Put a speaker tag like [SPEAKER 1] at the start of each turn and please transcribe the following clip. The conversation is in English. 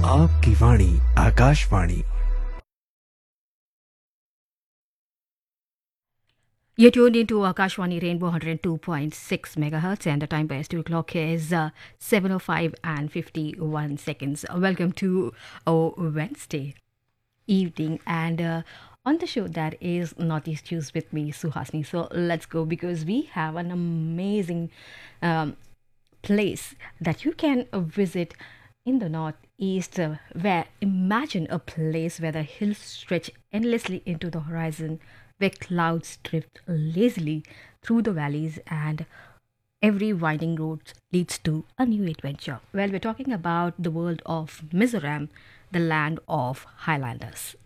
[SPEAKER 1] आपकी वाणी Akashvani.
[SPEAKER 2] You're tuned into Akashwani Rainbow 102.6 megahertz, and the time by studio clock is 7:05 and 51 seconds. Welcome to Wednesday evening, and on the show that is Northeast News with me, Suhasni. So let's go because we have an amazing um, place that you can visit in the Northeast, where imagine a place where the hills stretch endlessly into the horizon, where clouds drift lazily through the valleys, and every winding road leads to a new adventure. Well, we're talking about the world of Mizoram, the land of Highlanders.